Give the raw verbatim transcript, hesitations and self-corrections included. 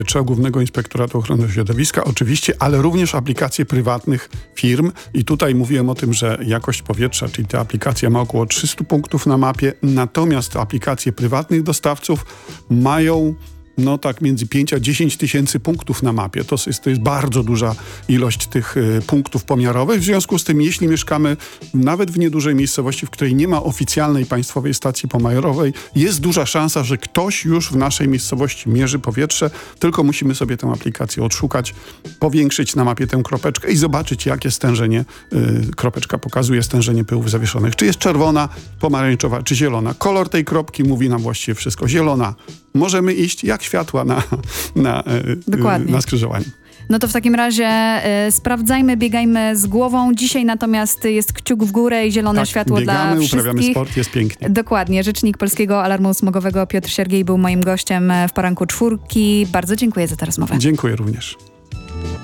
Trzeba Głównego Inspektoratu Ochrony Środowiska, oczywiście, ale również aplikacje prywatnych firm. I tutaj mówiłem o tym, że jakość powietrza, czyli ta aplikacja ma około trzysta punktów na mapie, natomiast aplikacje prywatnych dostawców mają no tak między pięć a dziesięć tysięcy punktów na mapie. To jest, to jest bardzo duża ilość tych y, punktów pomiarowych. W związku z tym, jeśli mieszkamy nawet w niedużej miejscowości, w której nie ma oficjalnej państwowej stacji pomiarowej, jest duża szansa, że ktoś już w naszej miejscowości mierzy powietrze, tylko musimy sobie tę aplikację odszukać, powiększyć na mapie tę kropeczkę i zobaczyć, jakie stężenie y, kropeczka pokazuje, stężenie pyłów zawieszonych. Czy jest czerwona, pomarańczowa, czy zielona. Kolor tej kropki mówi nam właściwie wszystko. Zielona. Możemy iść jak światła na, na, Dokładnie. na skrzyżowaniu. No to w takim razie y, sprawdzajmy, biegajmy z głową. Dzisiaj natomiast jest kciuk w górę i zielone tak, światło biegamy, dla wszystkich. uprawiamy sport, jest pięknie. Dokładnie. Rzecznik Polskiego Alarmu Smogowego Piotr Siergiej był moim gościem w Poranku Czwórki. Bardzo dziękuję za tę rozmowę. Dziękuję również.